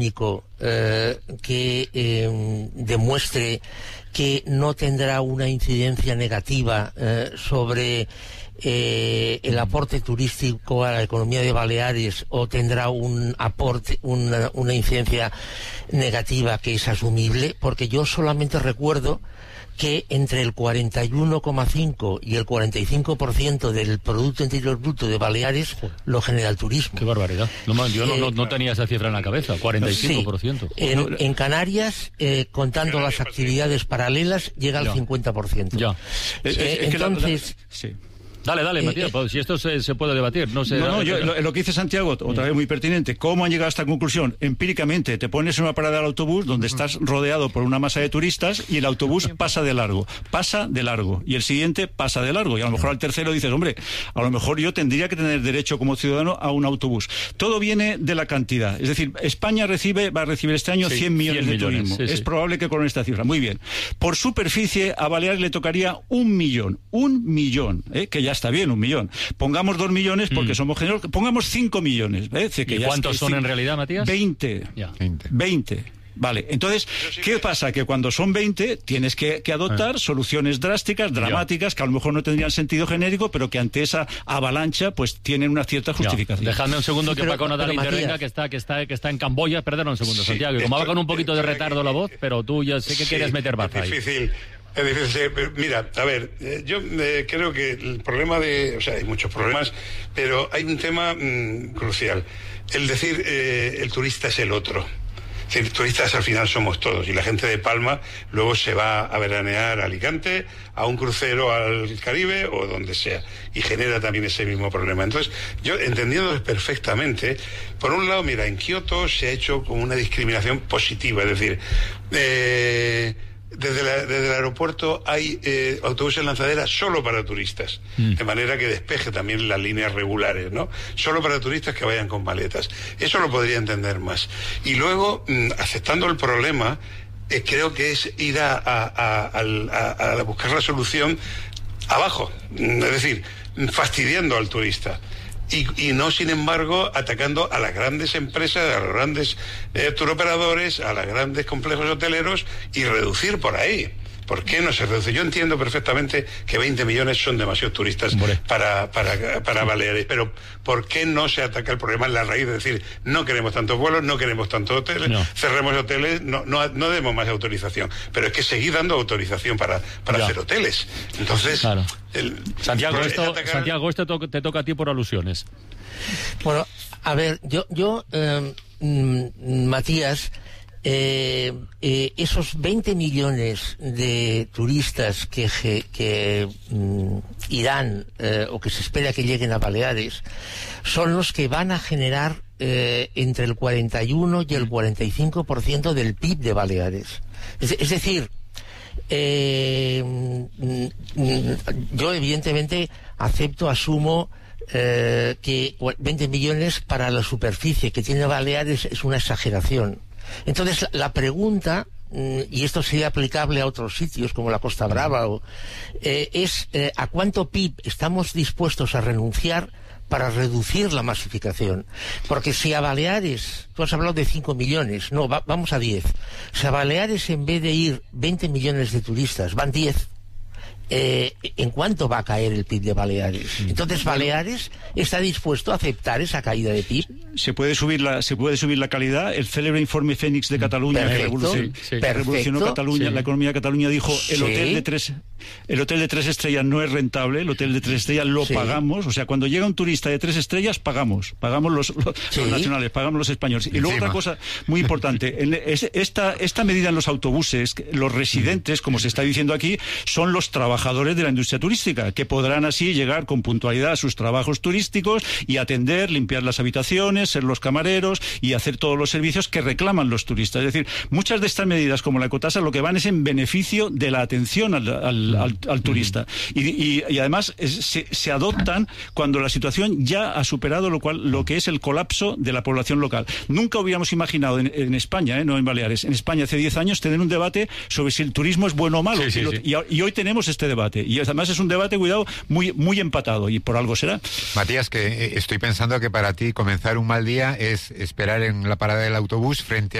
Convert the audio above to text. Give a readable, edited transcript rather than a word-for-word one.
que demuestre que no tendrá una incidencia negativa sobre el aporte turístico a la economía de Baleares, o tendrá un aporte, una incidencia negativa que es asumible, porque yo solamente recuerdo que entre el 41,5 y el 45% del Producto Interior Bruto de Baleares lo genera el turismo. ¡Qué barbaridad! Yo no tenía esa cifra en la cabeza, 45%. Sí. En Canarias, contando las actividades paralelas, llega al 50%. Ya. Entonces... Sí. Dale, Matías, si esto se puede debatir. No, lo que dice Santiago, otra vez muy pertinente. ¿Cómo han llegado a esta conclusión? Empíricamente, te pones en una parada del autobús donde estás rodeado por una masa de turistas y el autobús pasa de largo, y el siguiente pasa de largo, y a lo mejor al tercero dices, hombre, a lo mejor yo tendría que tener derecho como ciudadano a un autobús. Todo viene de la cantidad. Es decir, España va a recibir este año 100 millones de turismo. Es probable que con esta cifra. Muy bien. Por superficie, a Baleares le tocaría 1 millón, que ya está bien, 1 millón. Pongamos 2 millones porque somos generosos. Pongamos 5 millones. ¿Y cuántos son en realidad, Matías? 20. 20. Vale, entonces, ¿qué pasa? Que cuando son 20 tienes que adoptar soluciones drásticas, dramáticas, que a lo mejor no tendrían sentido genérico, pero que ante esa avalancha pues tienen una cierta justificación. Dejadme un segundo que Paco Nadal intervenga, que está en Camboya. Perdona un segundo, Santiago. Y como va con un poquito de retardo la voz, pero tú ya sé que quieres meter baza ahí. Es difícil. Mira, a ver, yo creo que el problema hay muchos problemas, pero hay un tema crucial. El decir, el turista es el otro. Es decir, turistas al final somos todos, y la gente de Palma luego se va a veranear a Alicante, a un crucero al Caribe o donde sea, y genera también ese mismo problema. Entonces, yo entendiendo perfectamente, por un lado, mira, en Kioto se ha hecho como una discriminación positiva, es decir, desde el aeropuerto hay autobuses lanzadera solo para turistas, de manera que despeje también las líneas regulares, ¿no? Solo para turistas que vayan con maletas. Eso lo podría entender más. Y luego, aceptando el problema, creo que es ir a buscar la solución abajo, es decir, fastidiando al turista. Y no, sin embargo, atacando a las grandes empresas, a los grandes turoperadores, a los grandes complejos hoteleros, y reducir por ahí. ¿Por qué no se reduce? Yo entiendo perfectamente que 20 millones son demasiados turistas para Baleares, pero ¿por qué no se ataca el problema en la raíz? Es decir, no queremos tantos vuelos, no queremos tantos hoteles, cerremos hoteles, no demos más autorización. Pero es que seguir dando autorización para hacer hoteles. Entonces... Claro. Santiago, esto te toca a ti por alusiones. Bueno, a ver, yo Matías... esos 20 millones de turistas que irán o que se espera que lleguen a Baleares son los que van a generar entre el 41 y el 45% del PIB de Baleares. Es decir, yo evidentemente asumo que 20 millones para la superficie que tiene Baleares es una exageración. Entonces la pregunta, y esto sería aplicable a otros sitios como la Costa Brava, es ¿a cuánto PIB estamos dispuestos a renunciar para reducir la masificación? Porque si a Baleares, tú has hablado de 5 millones, vamos a 10. Si a Baleares, en vez de ir 20 millones de turistas, van 10, ¿en cuánto va a caer el PIB de Baleares? Entonces Baleares está dispuesto a aceptar esa caída de PIB. Se puede subir la calidad. El célebre informe Fénix de Cataluña, que revolucionó Cataluña, la economía de Cataluña, dijo el hotel de 3 estrellas no es rentable, el hotel de 3 estrellas lo pagamos. O sea, cuando llega un turista de 3 estrellas, pagamos los nacionales, pagamos los españoles. Y luego otra cosa muy importante, esta medida en los autobuses, los residentes, como se está diciendo aquí, son los trabajadores de la industria turística, que podrán así llegar con puntualidad a sus trabajos turísticos y atender, limpiar las habitaciones, ser los camareros y hacer todos los servicios que reclaman los turistas. Es decir, muchas de estas medidas, como la ecotasa, lo que van es en beneficio de la atención al turista. Y además se adoptan cuando la situación ya ha superado lo que es el colapso de la población local. Nunca hubiéramos imaginado en España, no en Baleares, en España hace 10 años, tener un debate sobre si el turismo es bueno o malo. Y hoy tenemos este debate. Y además es un debate, cuidado, muy, muy empatado, y por algo será. Matías, que estoy pensando que para ti comenzar un mal día es esperar en la parada del autobús frente